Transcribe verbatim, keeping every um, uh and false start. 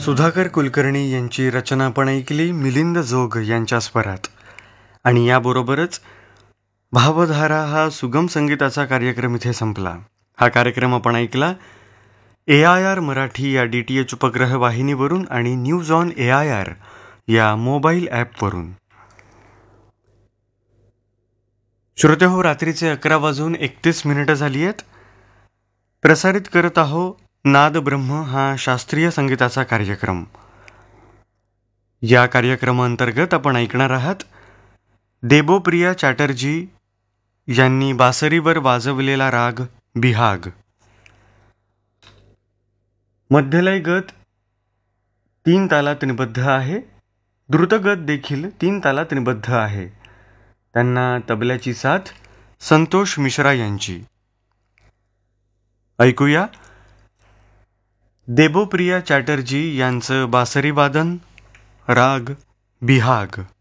सुधाकर कुलकर्णी यांची रचना आपण ऐकली मिलिंद जोग यांच्या स्वरात. आणि याबरोबरच भावधारा हा सुगम संगीताचा कार्यक्रम इथे संपला. हा कार्यक्रम आपण ऐकला ए आय आर मराठी या डी टी एच उपग्रह वाहिनीवरून आणि news on A I R या मोबाईल ॲपवरून. श्रोते हो, रात्रीचे अकरा वाजून एकतीस मिनिटं झाली आहेत. प्रसारित करत आहो नाद ब्रह्म हा शास्त्रीय संगीताचा कार्यक्रम. या कार्यक्रमांतर्गत आपण ऐकणार आहात देबोप्रिया चॅटर्जी यांनी बासरीवर वाजवलेला राग बिहाग. मध्यलय गत तीन तालात निबद्ध आहे, द्रुतगत देखील तीन तालात निबद्ध आहे. त्यांना तबल्याची साथ संतोष मिश्रा यांची. ऐकूया देबोप्रिया चॅटर्जी यांचं बासरी वादन राग बिहाग.